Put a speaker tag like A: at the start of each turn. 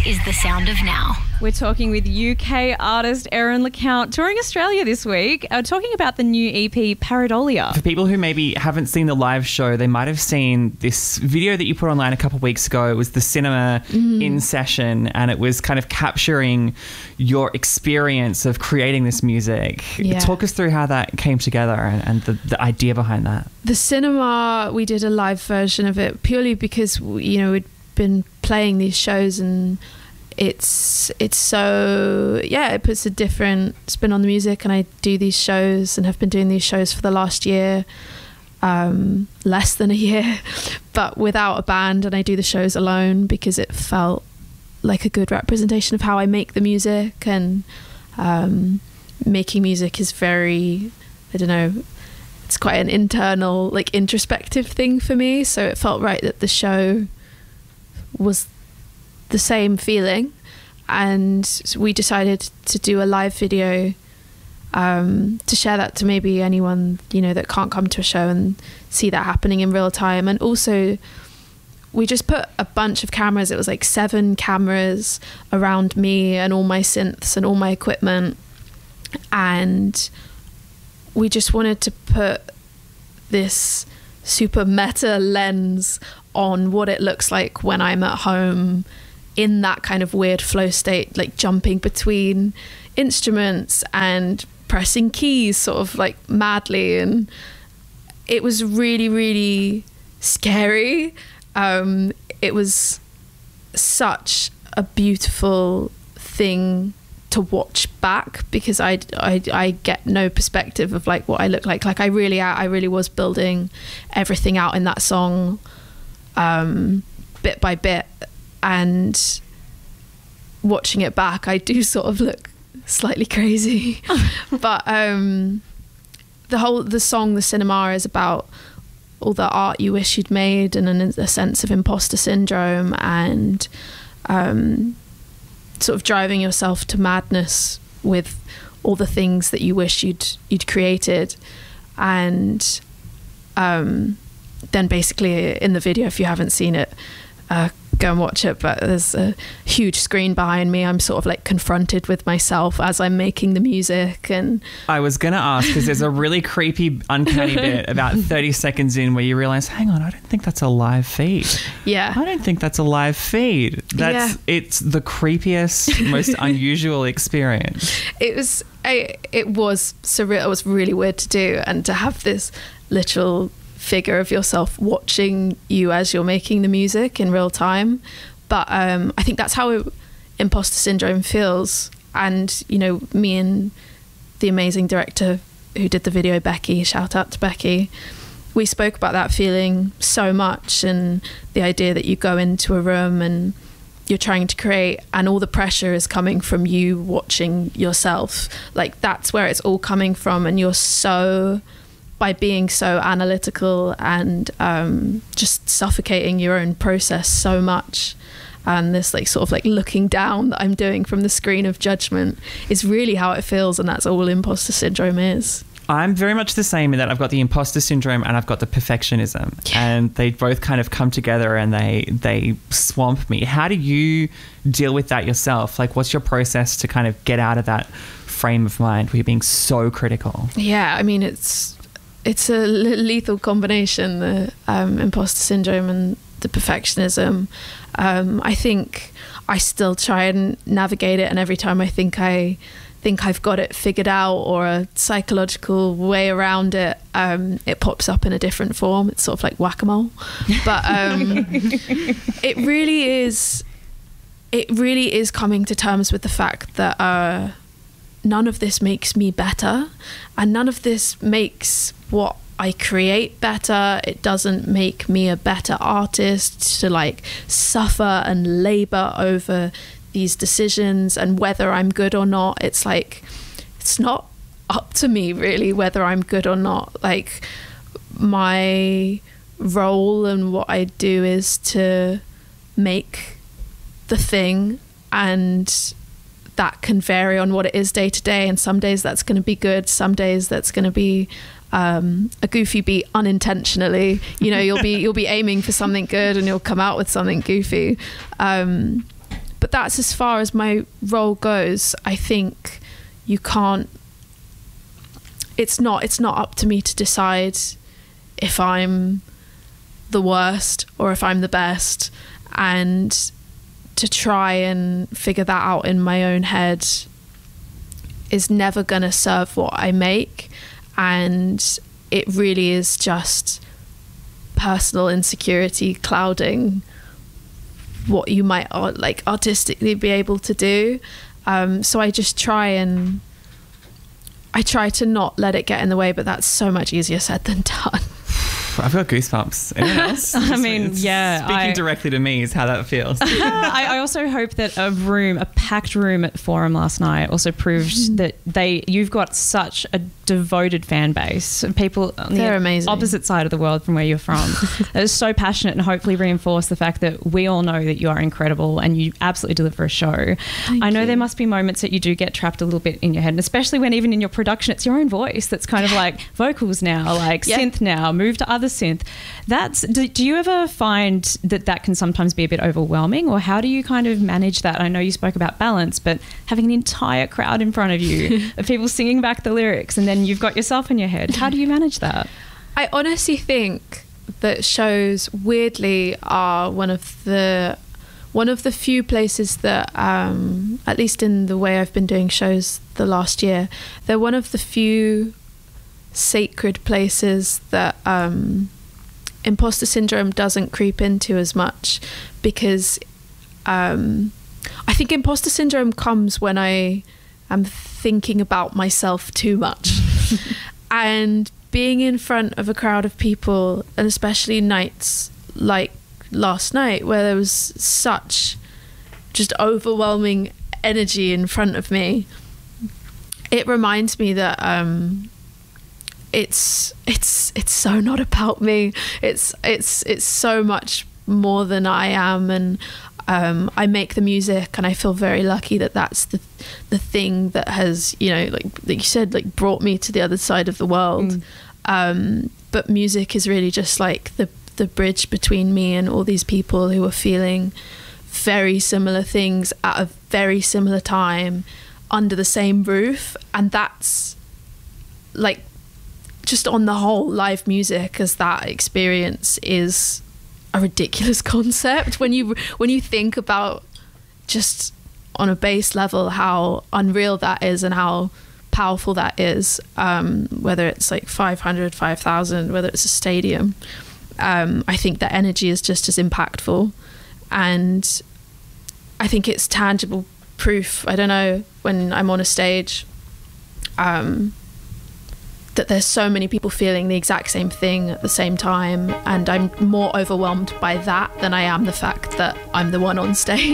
A: is the sound of now.
B: We're talking with UK artist Erin LeCount, touring Australia this week, talking about the new EP Pareidolia.
C: For people who maybe haven't seen the live show, they might have seen this video that you put online a couple of weeks ago. It was the cinema in session, and it was kind of capturing your experience of creating this music.
D: Yeah.
C: Talk us through how that came together and the idea behind that.
D: The cinema, we did a live version of it purely because, you know, we'd been playing these shows and it's so, yeah, it puts a different spin on the music. And I do these shows and have been doing these shows for the last year, less than a year, but without a band. And I do the shows alone because it felt like a good representation of how I make the music. And making music is very, I don't know, it's quite an internal, like, introspective thing for me. So it felt right that the show was the same feeling, and we decided to do a live video to share that to maybe anyone, you know, that can't come to a show and see that happening in real time. And also we just put a bunch of cameras, it was like 7 cameras around me and all my synths and all my equipment, and we just wanted to put this super meta lens on what it looks like when I'm at home in that kind of weird flow state, like jumping between instruments and pressing keys sort of like madly. And it was really, really scary. It was such a beautiful thing to watch back because I get no perspective of like what I look like. Like I really was building everything out in that song bit by bit, and watching it back I do sort of look slightly crazy. But the song The Cinema is about all the art you wish you'd made and a sense of imposter syndrome and sort of driving yourself to madness with all the things that you wish you'd created. And then basically in the video, if you haven't seen it, go and watch it, but there's a huge screen behind me. I'm sort of like confronted with myself as I'm making the music. And
C: I was going to ask, because there's a really creepy, uncanny bit about 30 seconds in where you realize, hang on, I don't think that's a live feed.
D: Yeah.
C: I don't think that's a live feed. It's the creepiest, most unusual experience.
D: It was surreal. It was really weird to do, and to have this literal figure of yourself watching you as you're making the music in real time. But I think that's how imposter syndrome feels. And, you know, me and the amazing director who did the video, Becky, shout out to Becky, we spoke about that feeling so much, and the idea that you go into a room and you're trying to create and all the pressure is coming from you watching yourself. Like that's where it's all coming from, and you're so, by being so analytical and just suffocating your own process so much, and this like sort of like looking down that I'm doing from the screen of judgment is really how it feels, and that's all imposter syndrome is.
C: I'm very much the same in that I've got the imposter syndrome and I've got the perfectionism, and they both kind of come together and they swamp me. How do you deal with that yourself? Like, what's your process to kind of get out of that frame of mind where you're being so critical?
D: Yeah, I mean, it's a lethal combination, the imposter syndrome and the perfectionism. I think I still try and navigate it, and every time I think I've got it figured out or a psychological way around it, it pops up in a different form. It's sort of like whack-a-mole. But it really is coming to terms with the fact that none of this makes me better, and none of this makes what I create better. It doesn't make me a better artist to like suffer and labor over these decisions and whether I'm good or not. It's like, it's not up to me really whether I'm good or not. Like, my role and what I do is to make the thing, and that can vary on what it is day to day, and some days that's going to be good, some days that's going to be a goofy beat unintentionally. You know, you'll be aiming for something good and you'll come out with something goofy. But but that's as far as my role goes. I think you can't, it's not up to me to decide if I'm the worst or if I'm the best, and to try and figure that out in my own head is never going to serve what I make. And it really is just personal insecurity clouding what you might like artistically be able to do. So I just try to not let it get in the way, but that's so much easier said than done.
C: I've got goosebumps. Anyone else?
B: I mean, yeah.
C: Speaking directly to me is how that feels.
B: I also hope that a packed room at Forum last night also proved that you've got such a devoted fan base. People on
D: They're
B: the
D: amazing.
B: opposite side of the world from where you're from that is so passionate, and hopefully reinforce the fact that we all know that you are incredible and you absolutely deliver a show. I know there must be moments that you do get trapped a little bit in your head, and especially when even in your production it's your own voice that's kind of like vocals now, like synth now, move to other synth. Do you ever find that can sometimes be a bit overwhelming, or how do you kind of manage that? I know you spoke about balance, but having an entire crowd in front of you of people singing back the lyrics, and then you've got yourself in your head. How do you manage that?
D: I honestly think that shows weirdly are one of the few places that, at least in the way I've been doing shows the last year, they're one of the few sacred places that imposter syndrome doesn't creep into as much, because I think imposter syndrome comes when I am thinking about myself too much. And being in front of a crowd of people, and especially nights like last night where there was such just overwhelming energy in front of me, it reminds me that it's so not about me. It's so much more than I am, and I make the music, and I feel very lucky that that's the thing that has, you know, like you said, like brought me to the other side of the world. But music is really just like the bridge between me and all these people who are feeling very similar things at a very similar time under the same roof. And that's like, just on the whole, live music as that experience is a ridiculous concept when you think about just on a base level how unreal that is and how powerful that is, whether it's like 500, 5,000, whether it's a stadium. I think that energy is just as impactful, and I think it's tangible proof, I don't know, when I'm on a stage, that there's so many people feeling the exact same thing at the same time, and I'm more overwhelmed by that than I am the fact that I'm the one on stage.